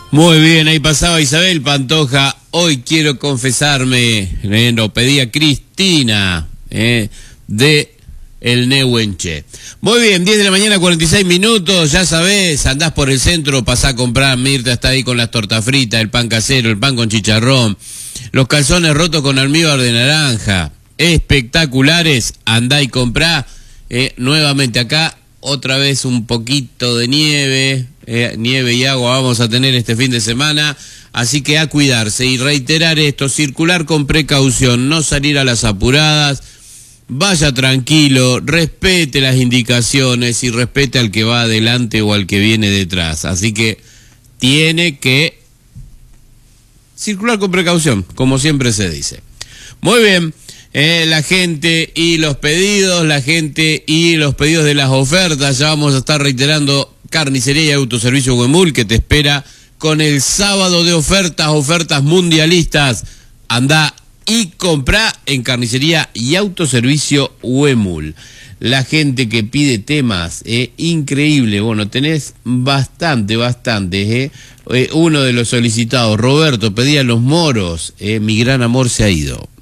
Muy bien, ahí pasaba Isabel Pantoja. Hoy quiero confesarme, lo pedía Cristina, de El Nehuenche. Muy bien, 10 de la mañana, 46 minutos, ya sabés, andás por el centro, pasá a comprar, Mirta está ahí con las tortas fritas, el pan casero, el pan con chicharrón, los calzones rotos con almíbar de naranja, espectaculares, andá y comprá. Nuevamente acá, otra vez un poquito de nieve, nieve y agua vamos a tener este fin de semana, así que a cuidarse y reiterar esto, circular con precaución, no salir a las apuradas, vaya tranquilo, respete las indicaciones y respete al que va adelante o al que viene detrás, así que tiene que circular con precaución, como siempre se dice. Muy bien. La gente y los pedidos, de las ofertas, ya vamos a estar reiterando Carnicería y Autoservicio Huemul, que te espera con el sábado de ofertas mundialistas. Andá y comprá en Carnicería y Autoservicio Huemul. La gente que pide temas, increíble, bueno, tenés bastante, uno de los solicitados, Roberto, pedía Los Moros, Mi Gran Amor se ha ido.